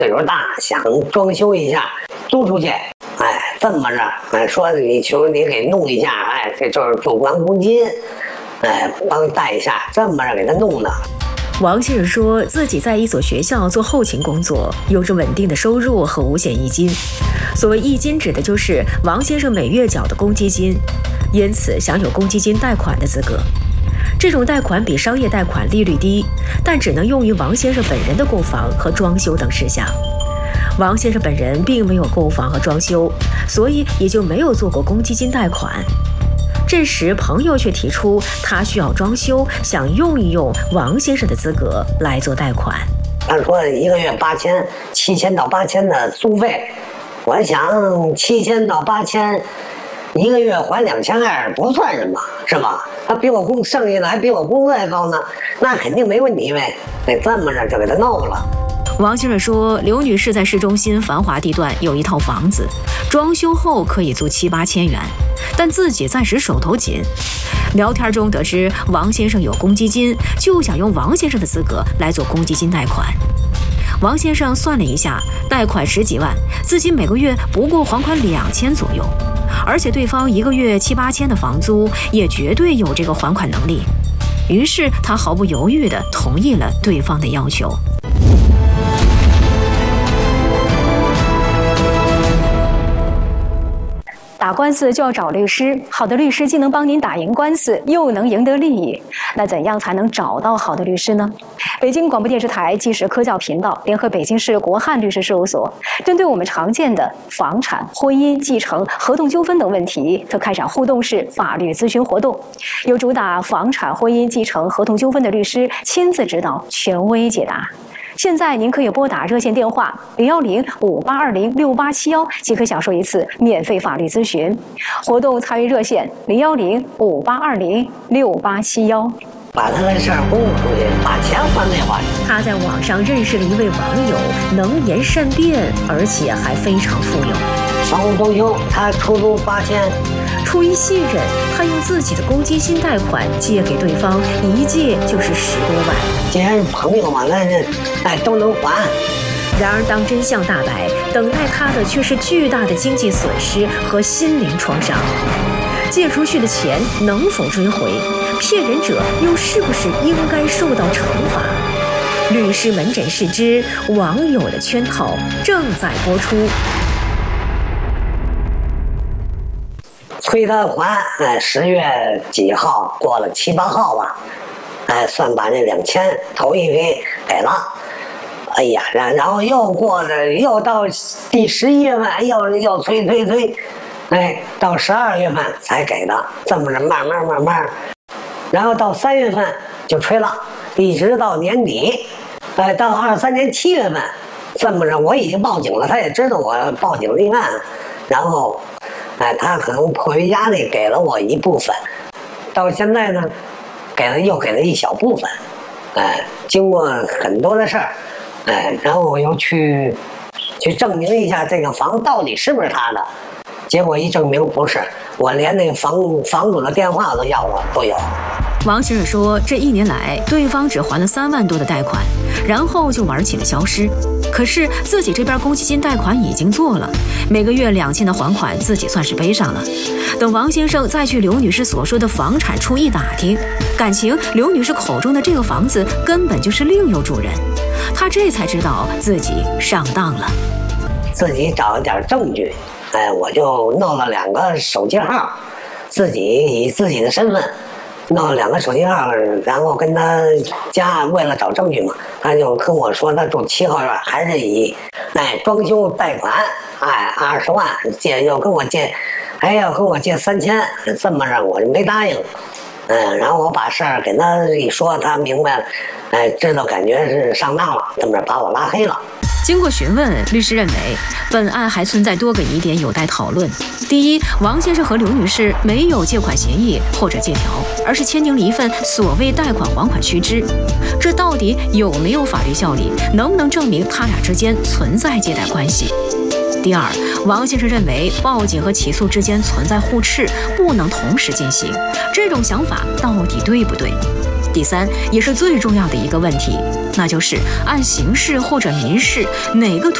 岁数大，想装修一下，租出去，哎，这么着，说你求你给弄一下，哎，这就是主管公积金，哎，帮带一下，这么着给他弄的。 王先生说自己在一所学校做后勤工作，有着稳定的收入和五险一金。所谓一金指的就是王先生每月缴的公积金，因此享有公积金贷款的资格。这种贷款比商业贷款利率低，但只能用于王先生本人的购房和装修等事项。王先生本人并没有购房和装修，所以也就没有做过公积金贷款。这时，朋友却提出他需要装修，想用一用王先生的资格来做贷款。 他说一个月7000到8000的租费，我想7000到8000，一个月还2200不算什么，是吧？他比我剩下的还比我工资还高呢，那肯定没问题呗。得这么着就给他弄了。 王先生说，刘女士在市中心繁华地段有一套房子，装修后可以租7、8千元，但自己暂时手头紧。聊天中得知王先生有公积金，就想用王先生的资格来做公积金贷款。王先生算了一下，贷款10几万，自己每个月不过还款2000左右，而且对方一个月7、8千的房租，也绝对有这个还款能力。于是他毫不犹豫地同意了对方的要求。 打官司就要找律师，好的律师既能帮您打赢官司，又能赢得利益。那怎样才能找到好的律师呢？北京广播电视台纪实科教频道联合北京市国汉律师事务所，针对我们常见的房产、婚姻、继承、合同纠纷等问题，特开展互动式法律咨询活动，由主打房产、婚姻、继承、合同纠纷的律师亲自指导，权威解答。现在您可以拨打热线电话01058206871，即可享受一次免费法律咨询。活动参与热线01058206871。 把他的事儿公布出去，把钱还没还。 他在网上认识了一位网友，能言善辩，而且还非常富有。 房屋装修，他出租8000。 出于信任，他用自己的公积金贷款借给对方，一借就是10多万。 既然是朋友嘛，那是都能还。 然而，当真相大白，等待他的却是巨大的经济损失和心灵创伤。借出去的钱能否追回？骗人者又是不是应该受到惩罚？律师门诊试之网友的圈套正在播出。 催他还，10月几号过了7、8号吧，算把这2000头一批给了。哎呀，然后又到第11月份，又催，到12月份才给的，这么着慢慢，然后到3月份就催了，一直到年底，到23年7月份，这么着我已经报警了，他也知道我报警立案，然后。他可能迫于压力给了我一部分，到现在呢，又给了一小部分，经过很多的事儿，然后我又去证明一下这个房到底是不是他的，结果一证明不是，我连那房主的电话都有。 王先生说，这1年来，对方只还了3万多的贷款，然后就玩起了消失。可是自己这边公积金贷款已经做了，每个月2000的还款自己算是背上了。等王先生再去刘女士所说的房产处一打听，感情刘女士口中的这个房子根本就是另有主人，他这才知道自己上当了。 自己找了点证据，我就弄了2个手机号，自己以自己的身份。弄了2个手机号，然后跟他家为了找证据嘛，他就跟我说他住7号院，还是以装修贷款20万要跟我借3000，这么着我就没答应。然后我把事儿给他一说，他明白了，知道感觉是上当了，这么着把我拉黑了。 经过询问，律师认为本案还存在多个疑点有待讨论。第一，王先生和刘女士没有借款协议或者借条，而是签订了一份所谓贷款还款须知，这到底有没有法律效力？能不能证明他俩之间存在借贷关系？第二，王先生认为报警和起诉之间存在互斥，不能同时进行，这种想法到底对不对？第三，也是最重要的一个问题， 那就是按刑事或者民事哪个